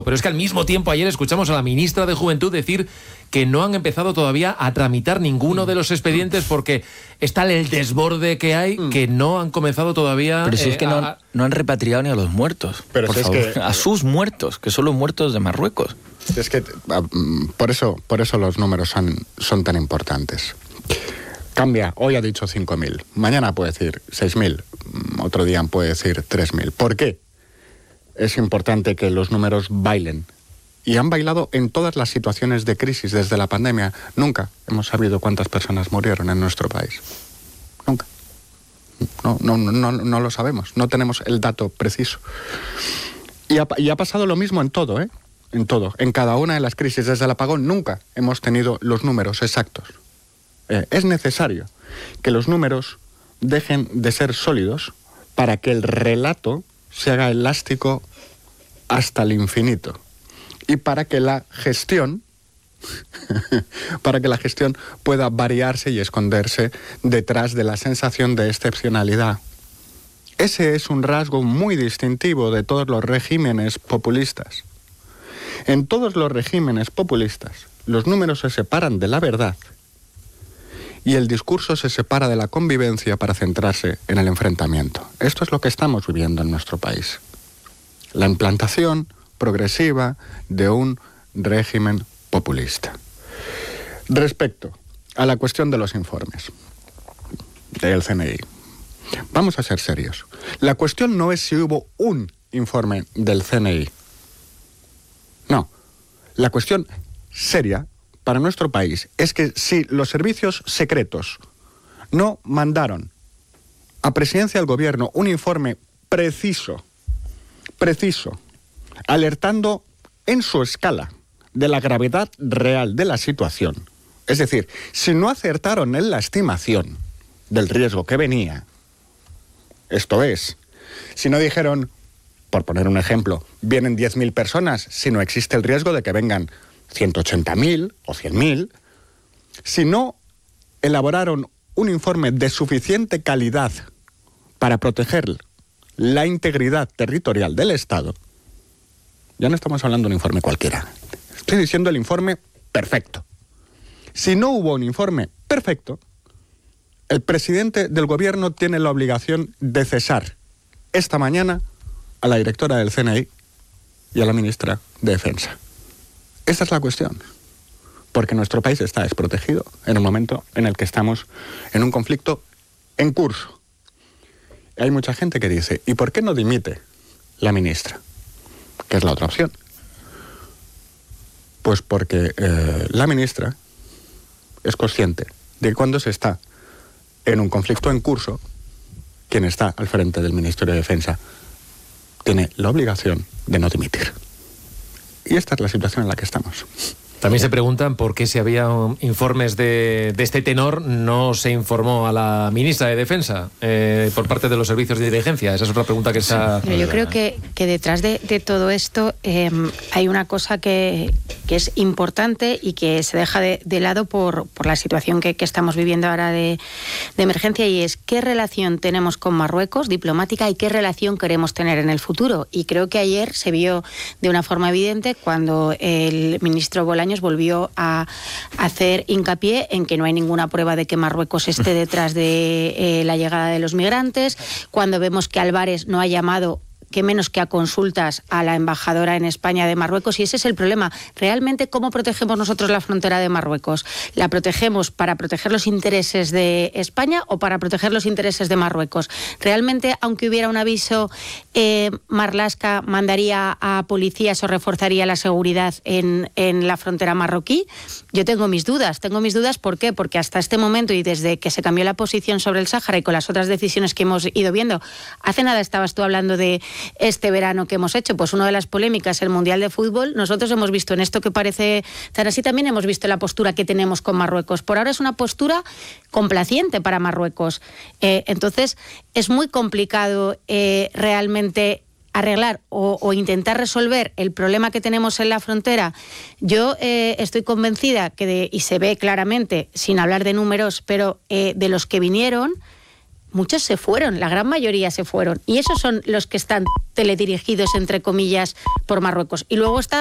Pero es que al mismo tiempo ayer escuchamos a la ministra de Juventud decir que no han empezado todavía a tramitar ninguno de los expedientes porque está el desborde que hay, que no han comenzado todavía. Pero si es que no han repatriado ni a los muertos. Pero por favor, a sus muertos, que son los muertos de Marruecos. Es que por eso los números son tan importantes. Cambia, hoy ha dicho 5.000, mañana puede decir 6.000, otro día puede decir 3.000. ¿Por qué? Es importante que los números bailen. Y han bailado en todas las situaciones de crisis desde la pandemia. Nunca hemos sabido cuántas personas murieron en nuestro país. Nunca. No lo sabemos. No tenemos el dato preciso. Y ha pasado lo mismo en todo, ¿eh? En todo. En cada una de las crisis desde el apagón nunca hemos tenido los números exactos. Es necesario que los números dejen de ser sólidos para que el relato se haga elástico hasta el infinito y para que la gestión pueda variarse y esconderse detrás de la sensación de excepcionalidad. Ese es un rasgo muy distintivo de todos los regímenes populistas. En todos los regímenes populistas, los números se separan de la verdad y el discurso se separa de la convivencia para centrarse en el enfrentamiento. Esto es lo que estamos viviendo en nuestro país. La implantación progresiva de un régimen populista. Respecto a la cuestión de los informes del CNI, vamos a ser serios. La cuestión no es si hubo un informe del CNI. No. La cuestión seria para nuestro país es que si los servicios secretos no mandaron a Presidencia del Gobierno un informe preciso, alertando en su escala de la gravedad real de la situación, es decir, si no acertaron en la estimación del riesgo que venía, esto es, si no dijeron, por poner un ejemplo, vienen 10.000 personas, si no existe el riesgo de que vengan 180.000 o 100.000, si no elaboraron un informe de suficiente calidad para proteger la integridad territorial del Estado, ya no estamos hablando de un informe cualquiera. Estoy diciendo el informe perfecto. Si no hubo un informe perfecto, el presidente del Gobierno tiene la obligación de cesar esta mañana a la directora del CNI y a la ministra de Defensa. Esta es la cuestión. Porque nuestro país está desprotegido en un momento en el que estamos en un conflicto en curso. Hay mucha gente que dice, ¿y por qué no dimite la ministra? ¿Qué es la otra opción? Pues porque la ministra es consciente de que cuando se está en un conflicto en curso, quien está al frente del Ministerio de Defensa tiene la obligación de no dimitir. Y esta es la situación en la que estamos. También se preguntan por qué si había informes de este tenor no se informó a la ministra de Defensa por parte de los servicios de inteligencia. Esa es otra pregunta que se ha... Yo creo que detrás de todo esto hay una cosa que es importante y que se deja de lado por la situación que estamos viviendo ahora de emergencia, y es qué relación tenemos con Marruecos diplomática y qué relación queremos tener en el futuro. Y creo que ayer se vio de una forma evidente cuando el ministro Bolaños volvió a hacer hincapié en que no hay ninguna prueba de que Marruecos esté detrás de la llegada de los migrantes, cuando vemos que Álvarez no ha llamado que menos que a consultas a la embajadora en España de Marruecos, y ese es el problema. Realmente, ¿cómo protegemos nosotros la frontera de Marruecos? ¿La protegemos para proteger los intereses de España o para proteger los intereses de Marruecos? Realmente, aunque hubiera un aviso, Marlaska mandaría a policías o reforzaría la seguridad en la frontera marroquí. Yo tengo mis dudas. ¿Por qué? Porque hasta este momento, y desde que se cambió la posición sobre el Sáhara y con las otras decisiones que hemos ido viendo, hace nada estabas tú hablando de este verano que hemos hecho, pues una de las polémicas, el Mundial de Fútbol. Nosotros hemos visto en esto que parece tan así, también hemos visto la postura que tenemos con Marruecos. Por ahora es una postura complaciente para Marruecos. Entonces es muy complicado realmente arreglar o intentar resolver el problema que tenemos en la frontera. Yo estoy convencida y se ve claramente, sin hablar de números, pero de los que vinieron, muchos se fueron, la gran mayoría se fueron. Y esos son los que están teledirigidos, entre comillas, por Marruecos. Y luego está